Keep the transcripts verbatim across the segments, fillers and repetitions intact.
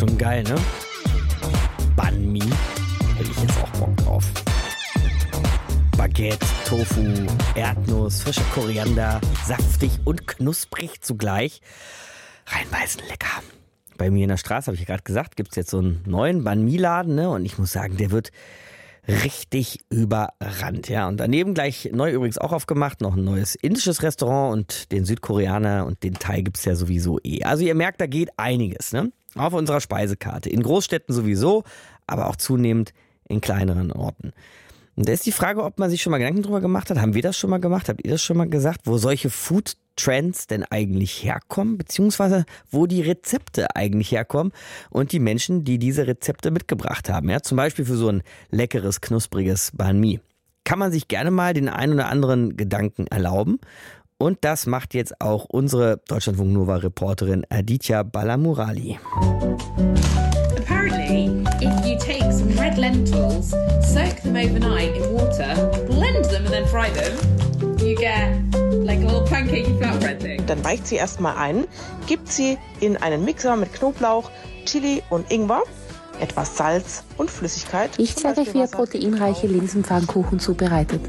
schon geil, ne? Banh Mi. Hätte ich jetzt auch Bock drauf. Baguette, Tofu, Erdnuss, frischer Koriander, saftig und knusprig zugleich. Reinbeißen, lecker. Bei mir in der Straße, habe ich ja gerade gesagt, gibt es jetzt so einen neuen Banh Mi-Laden, ne? Und ich muss sagen, der wird richtig überrannt, ja. Und daneben gleich neu übrigens auch aufgemacht, noch ein neues indisches Restaurant und den Südkoreaner und den Thai gibt es ja sowieso eh. Also ihr merkt, da geht einiges, ne? Auf unserer Speisekarte. In Großstädten sowieso, aber auch zunehmend in kleineren Orten. Und da ist die Frage, ob man sich schon mal Gedanken drüber gemacht hat. Haben wir das schon mal gemacht? Habt ihr das schon mal gesagt? Wo solche Food-Trends denn eigentlich herkommen? Beziehungsweise wo die Rezepte eigentlich herkommen und die Menschen, die diese Rezepte mitgebracht haben. Ja, zum Beispiel für so ein leckeres, knuspriges Banh Mi. Kann man sich gerne mal den einen oder anderen Gedanken erlauben. Und das macht jetzt auch unsere Deutschlandfunk Nova-Reporterin Aditya Balamurali. Apparently, if you take some red lentils, soak them overnight in water, blend them and then fry them, you get like a little pancakey flatbread thing. Dann weicht sie erstmal ein, gibt sie in einen Mixer mit Knoblauch, Chili und Ingwer, etwas Salz und Flüssigkeit. Ich zeige euch, wie ihr proteinreiche Linsenpfannkuchen zubereitet.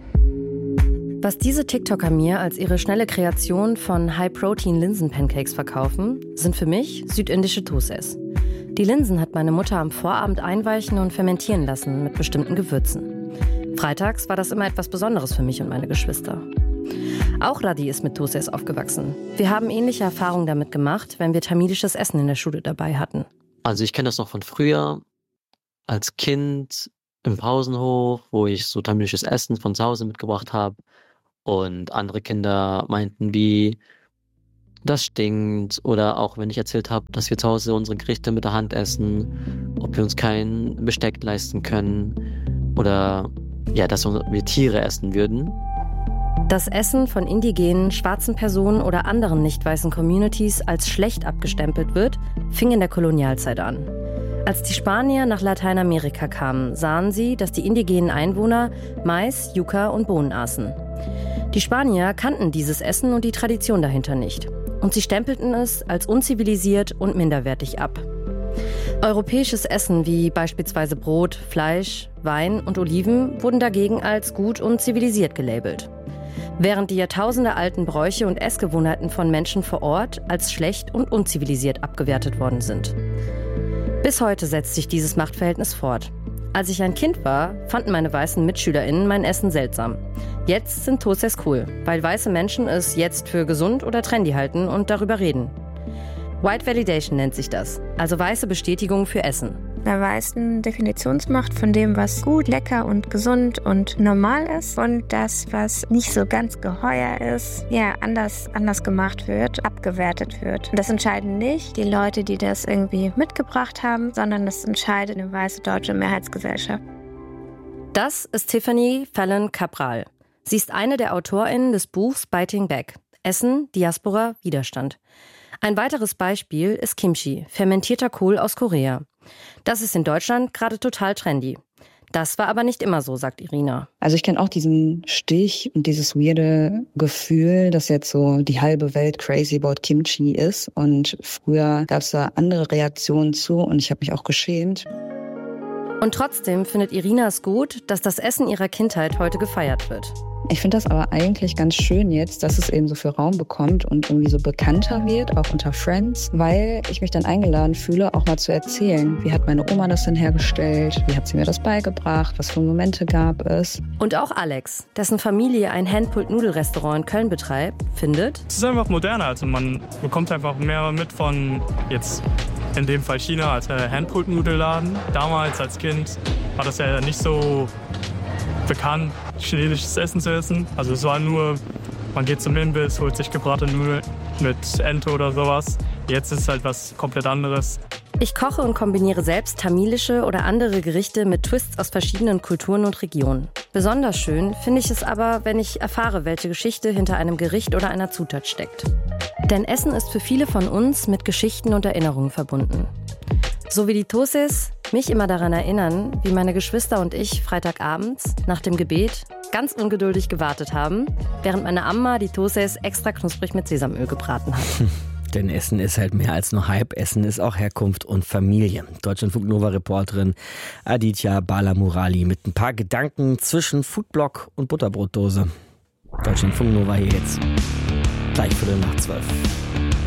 Was diese TikToker mir als ihre schnelle Kreation von High-Protein-Linsen-Pancakes verkaufen, sind für mich südindische Thosais. Die Linsen hat meine Mutter am Vorabend einweichen und fermentieren lassen mit bestimmten Gewürzen. Freitags war das immer etwas Besonderes für mich und meine Geschwister. Auch Radi ist mit Thosais aufgewachsen. Wir haben ähnliche Erfahrungen damit gemacht, wenn wir tamilisches Essen in der Schule dabei hatten. Also ich kenne das noch von früher, als Kind im Pausenhof, wo ich so tamilisches Essen von zu Hause mitgebracht habe. Und andere Kinder meinten wie, das stinkt. Oder auch wenn ich erzählt habe, dass wir zu Hause unsere Gerichte mit der Hand essen, ob wir uns kein Besteck leisten können. Oder ja, dass wir Tiere essen würden. Das Essen von indigenen, schwarzen Personen oder anderen nicht weißen Communities als schlecht abgestempelt wird, fing in der Kolonialzeit an. Als die Spanier nach Lateinamerika kamen, sahen sie, dass die indigenen Einwohner Mais, Yucca und Bohnen aßen. Die Spanier kannten dieses Essen und die Tradition dahinter nicht. Und sie stempelten es als unzivilisiert und minderwertig ab. Europäisches Essen wie beispielsweise Brot, Fleisch, Wein und Oliven wurden dagegen als gut und zivilisiert gelabelt. Während die jahrtausendealten Bräuche und Essgewohnheiten von Menschen vor Ort als schlecht und unzivilisiert abgewertet worden sind. Bis heute setzt sich dieses Machtverhältnis fort. Als ich ein Kind war, fanden meine weißen MitschülerInnen mein Essen seltsam. Jetzt sind Thosais cool, weil weiße Menschen es jetzt für gesund oder trendy halten und darüber reden. White Validation nennt sich das, also weiße Bestätigung für Essen. Einer weißen Definitionsmacht von dem, was gut, lecker und gesund und normal ist und das, was nicht so ganz geheuer ist, ja, anders, anders gemacht wird, abgewertet wird. Und das entscheiden nicht die Leute, die das irgendwie mitgebracht haben, sondern das entscheidet eine weiße deutsche Mehrheitsgesellschaft. Das ist Tiffany Fallon Cabral. Sie ist eine der AutorInnen des Buchs Biting Back. Essen, Diaspora, Widerstand. Ein weiteres Beispiel ist Kimchi, fermentierter Kohl aus Korea. Das ist in Deutschland gerade total trendy. Das war aber nicht immer so, sagt Irina. Also ich kenne auch diesen Stich und dieses weirde Gefühl, dass jetzt so die halbe Welt crazy about Kimchi ist. Und früher gab es da andere Reaktionen zu und ich habe mich auch geschämt. Und trotzdem findet Irina es gut, dass das Essen ihrer Kindheit heute gefeiert wird. Ich finde das aber eigentlich ganz schön jetzt, dass es eben so viel Raum bekommt und irgendwie so bekannter wird, auch unter Friends, weil ich mich dann eingeladen fühle, auch mal zu erzählen, wie hat meine Oma das denn hergestellt, wie hat sie mir das beigebracht, was für Momente gab es. Und auch Alex, dessen Familie ein Handpulled-Nudelrestaurant in Köln betreibt, findet: Es ist einfach moderner, also man bekommt einfach mehr mit von jetzt in dem Fall China als Handpulled-Nudelladen. Damals als Kind war das ja nicht so bekannt, chinesisches Essen zu essen. Also es war nur, man geht zum Imbiss, holt sich gebratene Nudeln mit Ente oder sowas. Jetzt ist es halt was komplett anderes. Ich koche und kombiniere selbst tamilische oder andere Gerichte mit Twists aus verschiedenen Kulturen und Regionen. Besonders schön finde ich es aber, wenn ich erfahre, welche Geschichte hinter einem Gericht oder einer Zutat steckt. Denn Essen ist für viele von uns mit Geschichten und Erinnerungen verbunden. So wie die Thosais mich immer daran erinnern, wie meine Geschwister und ich Freitagabends nach dem Gebet ganz ungeduldig gewartet haben, während meine Amma die Thosais extra knusprig mit Sesamöl gebraten hat. Denn Essen ist halt mehr als nur Hype. Essen ist auch Herkunft und Familie. Deutschlandfunk Nova-Reporterin Aditya Balamurali mit ein paar Gedanken zwischen Foodblog und Butterbrotdose. Deutschlandfunk Nova hier jetzt. Gleich Viertel nach zwölf.